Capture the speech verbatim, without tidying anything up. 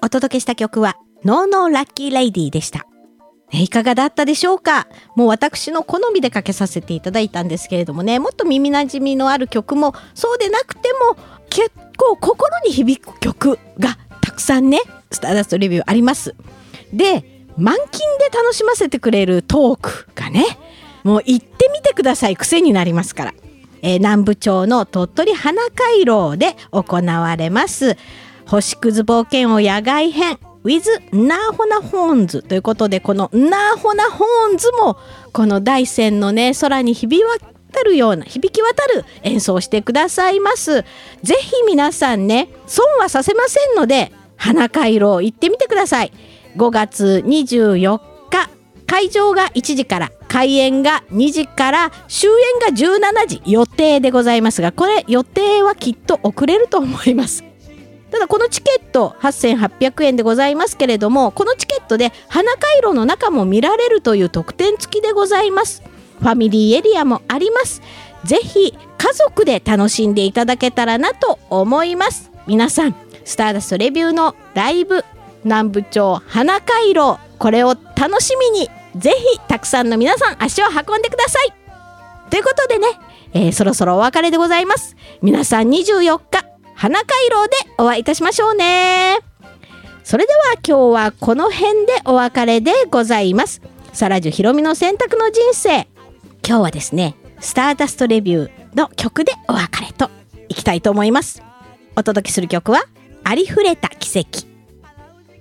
お届けした曲はノーノーラッキーレイディーでした。いかがだったでしょうか。もう私の好みでかけさせていただいたんですけれどもね、もっと耳なじみのある曲もそうでなくても結構心に響く曲がたくさんね、スターダストレビューあります。で、満勤で楽しませてくれるトークがね、もう行ってみてください。癖になりますから、えー、南部町の鳥取花回廊で行われます星屑冒険王野外編 with ナーホナホーンズということで、このナーホナホーンズもこの大山のね空に響渡るような響き渡る演奏をしてくださいます。ぜひ皆さんね、損はさせませんので花回廊行ってみてください。ごがつにじゅうよっか、会場がいちじから、開演がにじから、終演がじゅうしちじ予定でございますが、これ予定はきっと遅れると思います。ただこのチケットはっせんはっぴゃくえんでございますけれども、このチケットで花回廊の中も見られるという特典付きでございます。ファミリーエリアもあります。ぜひ家族で楽しんでいただけたらなと思います。皆さん、スターダストレビューのライブ南部町花回廊、これを楽しみにぜひたくさんの皆さん足を運んでください。ということでね、えー、そろそろお別れでございます。皆さんにじゅうよっか花回廊でお会いいたしましょうね。それでは今日はこの辺でお別れでございます。サラジュヒロミの選択の人生、今日はですねスターダストレビューの曲でお別れといきたいと思います。お届けする曲はありふれた奇跡